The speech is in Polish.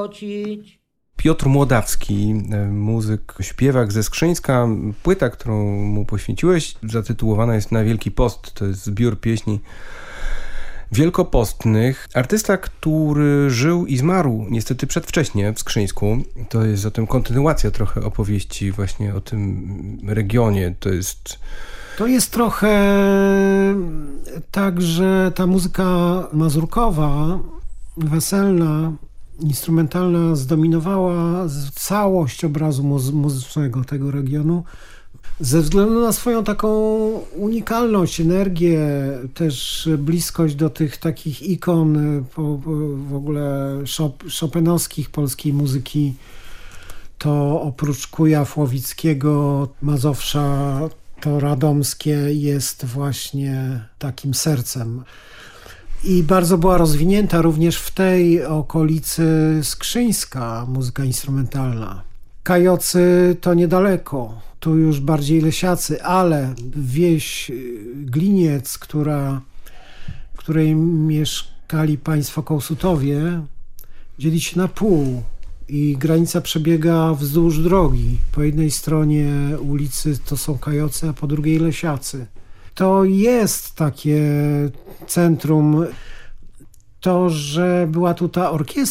wrócić. Piotr Młodawski, muzyk, śpiewak ze Skrzyńska. Płyta, którą mu poświęciłeś, zatytułowana jest Na Wielki Post. To jest zbiór pieśni wielkopostnych. Artysta, który żył i zmarł niestety przedwcześnie w Skrzyńsku. To jest zatem kontynuacja trochę opowieści właśnie o tym regionie. To jest trochę tak, że ta muzyka mazurkowa, weselna, instrumentalna zdominowała całość obrazu muzycznego tego regionu ze względu na swoją taką unikalność, energię, też bliskość do tych takich ikon w ogóle chopinowskich polskiej muzyki. To oprócz Kujaw-Łowickiego, Mazowsza, to radomskie jest właśnie takim sercem. I bardzo była rozwinięta również w tej okolicy Skrzyńska muzyka instrumentalna. Kajocy to niedaleko, tu już bardziej Lesiacy, ale wieś Gliniec, której mieszkali państwo Kołsutowie, dzieli się na pół i granica przebiega wzdłuż drogi. Po jednej stronie ulicy to są Kajocy, a po drugiej Lesiacy. To jest takie centrum. To, że była tu ta orkiestra